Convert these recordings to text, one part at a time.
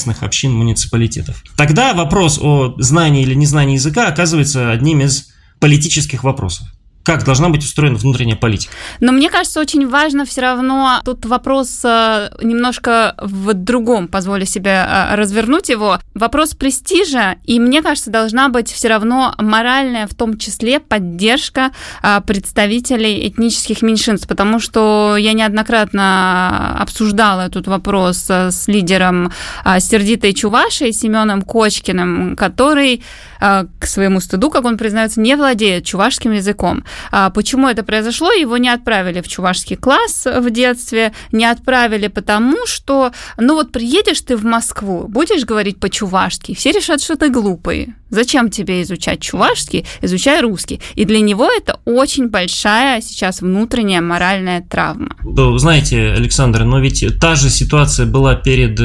местных общин муниципалитетов. Тогда вопрос о знании или незнании языка оказывается одним из политических вопросов. Как должна быть устроена внутренняя политика? Но мне кажется, очень важно все равно, тут вопрос немножко в другом, позволю себе развернуть его. Вопрос престижа, и мне кажется, должна быть все равно моральная, в том числе, поддержка представителей этнических меньшинств, потому что я неоднократно обсуждала этот вопрос с лидером сердитой Чувашии Семеном Кочкиным, который, к своему стыду, как он признается, не владеет чувашским языком. Почему это произошло? Его не отправили в чувашский класс в детстве, не отправили потому, что, приедешь ты в Москву, будешь говорить по-чувашски, все решат, что ты глупый. Зачем тебе изучать чувашский? Изучай русский. И для него это очень большая сейчас внутренняя моральная травма. Знаете, Александр, но ведь та же ситуация была перед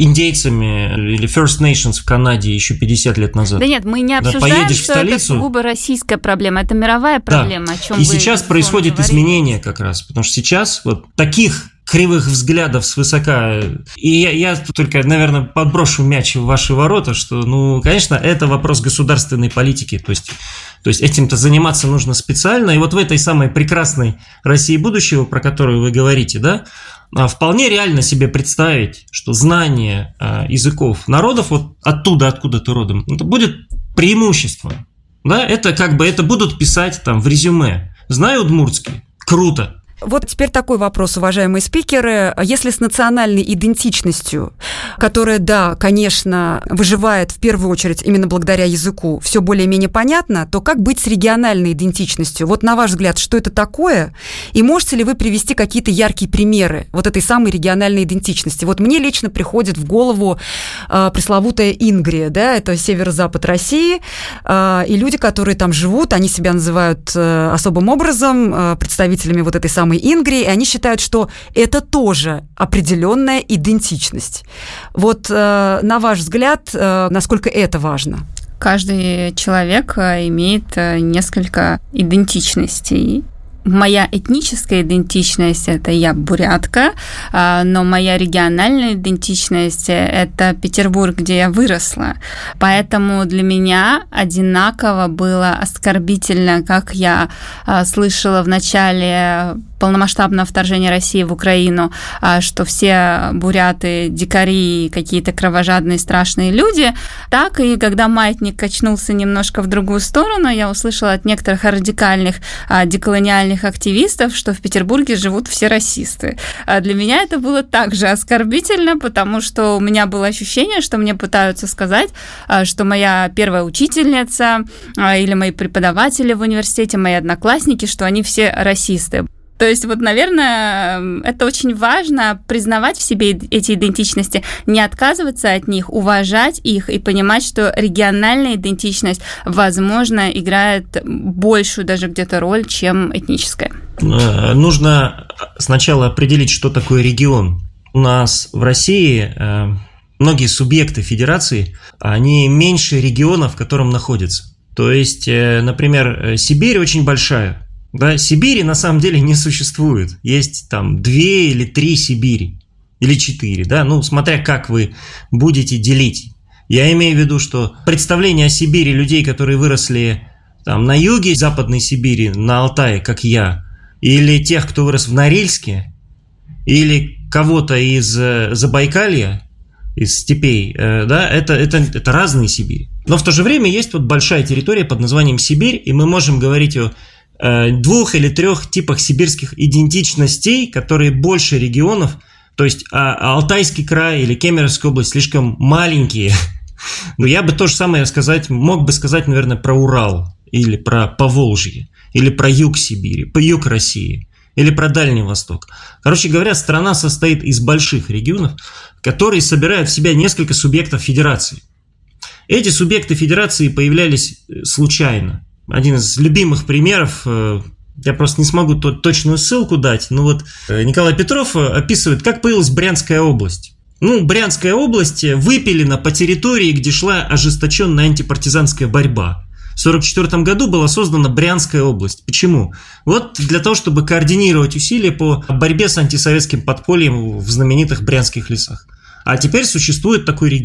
индейцами или First Nations в Канаде еще 50 лет назад. Да нет, мы не обсуждаем, что это сугубо российская проблема, это мировая проблема, да. О чем и сейчас происходит изменение как раз, потому что сейчас вот таких кривых взглядов свысока. И я только, наверное, подброшу мяч в ваши ворота, что, конечно, это вопрос государственной политики. То есть этим-то заниматься нужно специально. И вот в этой самой прекрасной России будущего, про которую вы говорите, да, вполне реально себе представить, что знание языков народов, вот оттуда, откуда ты родом, это будет преимуществом. Да? Это это будут писать там в резюме. Знаю удмуртский? Круто. Вот теперь такой вопрос, уважаемые спикеры. Если с национальной идентичностью, которая, да, конечно, выживает в первую очередь именно благодаря языку, все более-менее понятно, то как быть с региональной идентичностью? Вот на ваш взгляд, что это такое? И можете ли вы привести какие-то яркие примеры вот этой самой региональной идентичности? Вот мне лично приходит в голову пресловутая Ингрия, да, это северо-запад России, и люди, которые там живут, они себя называют особым образом представителями вот этой самой Ингрии, и они считают, что это тоже определенная идентичность. Вот на ваш взгляд, насколько это важно? Каждый человек имеет несколько идентичностей. Моя этническая идентичность – это я бурятка, но моя региональная идентичность – это Петербург, где я выросла. Поэтому для меня одинаково было оскорбительно, как я слышала в начале полномасштабного вторжения России в Украину, что все буряты, дикари, какие-то кровожадные, страшные люди, так и когда маятник качнулся немножко в другую сторону, я услышала от некоторых радикальных деколониальных активистов, что в Петербурге живут все расисты. Для меня это было также оскорбительно, потому что у меня было ощущение, что мне пытаются сказать, что моя первая учительница или мои преподаватели в университете, мои одноклассники, что они все расисты. То есть, наверное, это очень важно признавать в себе эти идентичности, не отказываться от них, уважать их и понимать, что региональная идентичность, возможно, играет большую даже где-то роль, чем этническая. Нужно сначала определить, что такое регион. У нас в России многие субъекты федерации, они меньше региона, в котором находятся. То есть, например, Сибирь очень большая. Да, Сибири на самом деле не существует. Есть там 2 или 3 Сибири, или 4, да, смотря как вы будете делить. Я имею в виду, что представление о Сибири людей, которые выросли там на юге Западной Сибири, на Алтае, как я, или тех, кто вырос в Норильске, или кого-то из Забайкалья, из степей, да, это разные Сибири. Но в то же время есть большая территория под названием Сибирь, и мы можем говорить о 2 или 3 типах сибирских идентичностей, которые больше регионов, то есть Алтайский край или Кемеровская область слишком маленькие. Но я бы то же самое мог бы сказать, наверное, про Урал, или про Поволжье, или про юг Сибири, юг России, или про Дальний Восток. Короче говоря, страна состоит из больших регионов, которые собирают в себя несколько субъектов федерации. Эти субъекты федерации появлялись случайно. Один из любимых примеров, я просто не смогу точную ссылку дать, но Николай Петров описывает, как появилась Брянская область. Брянская область выпилена по территории, где шла ожесточенная антипартизанская борьба. В 1944 году была создана Брянская область. Почему? Для того, чтобы координировать усилия по борьбе с антисоветским подпольем в знаменитых брянских лесах. А теперь существует такой регион.